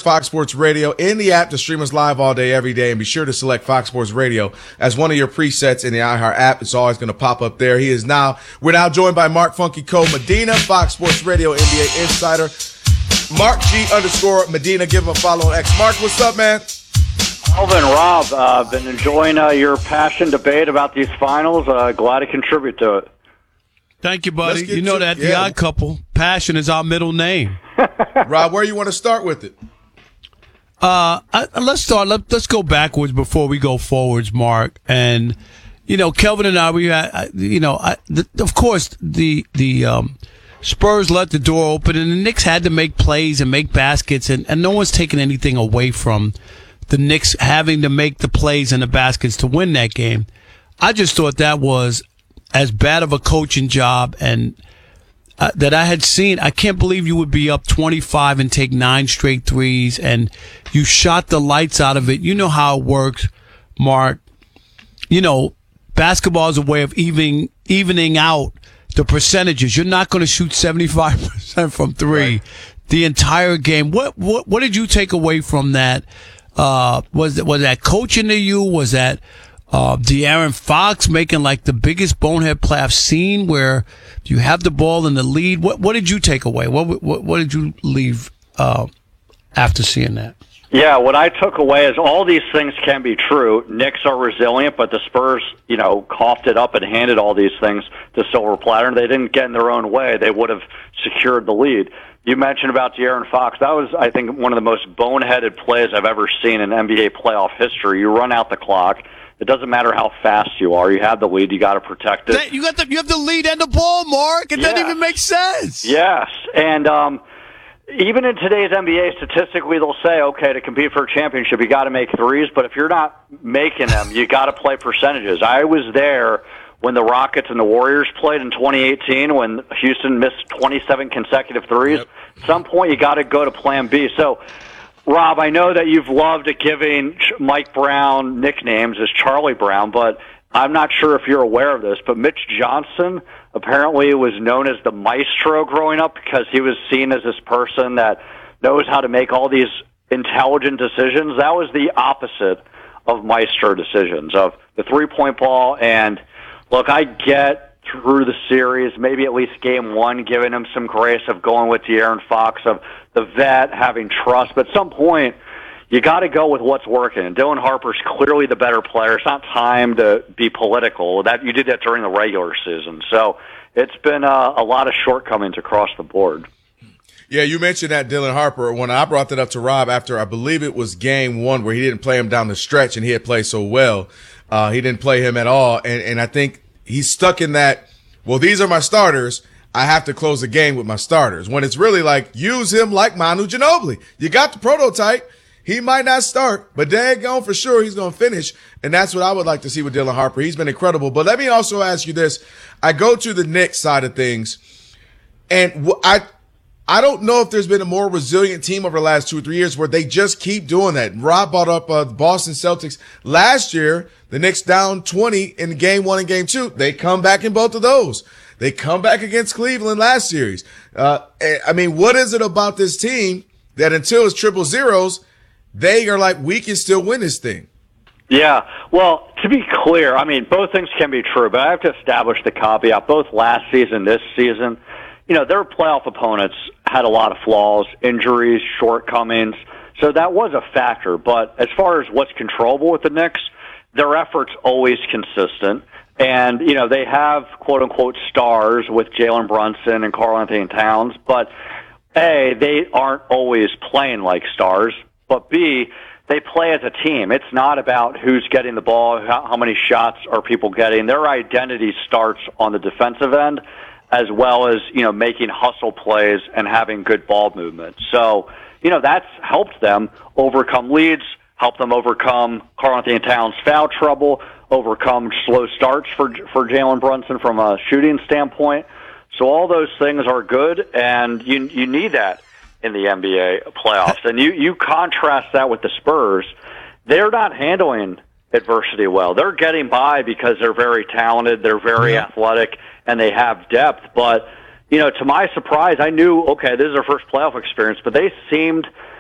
Fox Sports Radio in the app to stream us live all day, every day. And be sure to select Fox Sports Radio as one of your presets in the iHeart app. It's always going to pop up there. We're now joined by Mark Funky Cole Medina, Fox Sports Radio NBA Insider. Mark G_Medina. Give him a follow on X. Mark, what's up, man? Alvin, Rob, been enjoying your passion debate about these finals. Glad to contribute to it. Thank you, buddy. You know that the Odd Couple, passion is our middle name. Rob, where you want to start with it? Let's start. Let's go backwards before we go forwards, Mark. And Kelvin and I, of course, the Spurs let the door open, and the Knicks had to make plays and make baskets, and no one's taking anything away from the Knicks having to make the plays and the baskets to win that game. I just thought that was as bad of a coaching job and that I had seen. I can't believe you would be up 25 and take 9 straight threes, and you shot the lights out of it. You know how it works, Mark. Basketball is a way of evening out the percentages. You're not going to shoot 75% from three the entire game. What did you take away from that? Was that coaching to you? Was that De'Aaron Fox making like the biggest bonehead play I've seen, where you have the ball in the lead? What did you take away? What did you leave after seeing that? Yeah, what I took away is all these things can be true. Knicks are resilient, but the Spurs, coughed it up and handed all these things to silver platter. They didn't get in their own way. They would have secured the lead. You mentioned about De'Aaron Fox. That was, I think, one of the most boneheaded plays I've ever seen in NBA playoff history. You run out the clock. It doesn't matter how fast you are. You have the lead. You got to protect it. You have the lead and the ball, Mark. It doesn't even make sense. Yes, and even in today's NBA, statistically, they'll say, okay, to compete for a championship, you got to make threes. But if you're not making them, you got to play percentages. I was there when the Rockets and the Warriors played in 2018, when Houston missed 27 consecutive threes. Yep. At some point, you got to go to Plan B. So, Rob, I know that you've loved giving Mike Brown nicknames as Charlie Brown, but I'm not sure if you're aware of this, but Mitch Johnson apparently was known as the maestro growing up because he was seen as this person that knows how to make all these intelligent decisions. That was the opposite of maestro decisions, of the three-point ball. And, look, I get through the series, maybe at least game one, giving him some grace of going with De'Aaron Fox, of the vet, having trust. But at some point, you got to go with what's working. And Dylan Harper's clearly the better player. It's not time to be political. That you did that during the regular season. So it's been a lot of shortcomings across the board. Yeah, you mentioned that Dylan Harper. When I brought that up to Rob after, I believe it was game one, where he didn't play him down the stretch and he had played so well. He didn't play him at all. And I think he's stuck in that, well, these are my starters. I have to close the game with my starters. When it's really like, use him like Manu Ginobili. You got the prototype. He might not start, but daggone for sure he's going to finish. And that's what I would like to see with Dylan Harper. He's been incredible. But let me also ask you this. I go to the Knicks side of things, and I don't know if there's been a more resilient team over the last 2 or 3 years where they just keep doing that. Rob brought up the Boston Celtics. Last year, the Knicks down 20 in game one and game two. They come back in both of those. They come back against Cleveland last series. I mean, what is it about this team that until it's triple zeros, they are like, we can still win this thing? Yeah, well, to be clear, I mean, both things can be true, but I have to establish the caveat. Both last season, this season, their playoff opponents had a lot of flaws, injuries, shortcomings, so that was a factor. But as far as what's controllable with the Knicks, their effort's always consistent. And, they have, quote-unquote, stars with Jalen Brunson and Karl-Anthony Towns, but, A, they aren't always playing like stars, but, B, they play as a team. It's not about who's getting the ball, how many shots are people getting. Their identity starts on the defensive end, as well as, making hustle plays and having good ball movement. So, that's helped them overcome leads, helped them overcome Karl-Anthony Towns' foul trouble, overcome slow starts for Jalen Brunson from a shooting standpoint. So all those things are good, and you need that in the NBA playoffs. And you contrast that with the Spurs. They're not handling adversity well. They're getting by because they're very talented, they're very athletic, and they have depth. But, to my surprise, I knew, okay, this is their first playoff experience, but they seemed